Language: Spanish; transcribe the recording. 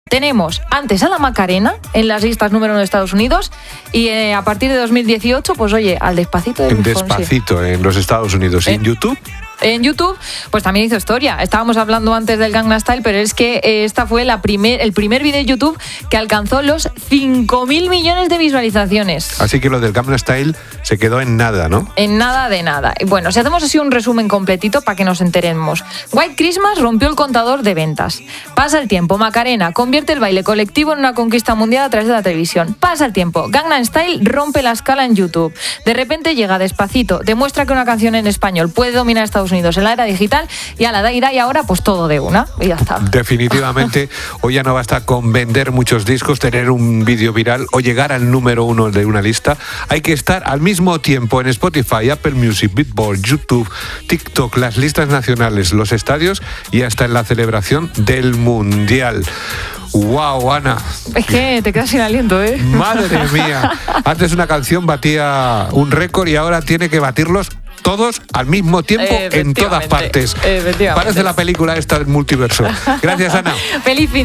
Tenemos antes a la Macarena en las listas número 1 de Estados Unidos y a partir de 2018, pues oye, al Despacito de Luis Fonsi. Despacito en los Estados Unidos. ¿En YouTube? En YouTube, pues también hizo historia. Estábamos hablando antes del Gangnam Style, pero es que esta fue el primer vídeo de YouTube que alcanzó los 5.000 millones de visualizaciones. Así que lo del Gangnam Style se quedó en nada, ¿no? En nada de nada. Y bueno, si hacemos así un resumen completito para que nos enteremos. White Christmas rompió el contador de ventas. Pasa el tiempo, Macarena convierte el baile colectivo en una conquista mundial a través de la televisión. Pasa el tiempo, Gangnam Style rompe la escala en YouTube. De repente llega Despacito, demuestra que una canción en español puede dominar Estados Unidos en la era digital y a la y ahora pues todo de una y ya está. Definitivamente hoy ya no basta con vender muchos discos, tener un vídeo viral o llegar al número 1 de una lista. Hay que estar al mismo tiempo en Spotify, Apple Music, Beatport, YouTube, TikTok, las listas nacionales, los estadios y hasta en la celebración del Mundial. ¡Wow, Ana! Es que te quedas sin aliento, ¿eh? ¡Madre mía! Antes una canción batía un récord y ahora tiene que batirlos todos al mismo tiempo en todas partes. Parece la película esta del multiverso. Gracias, Ana. Feliz fin.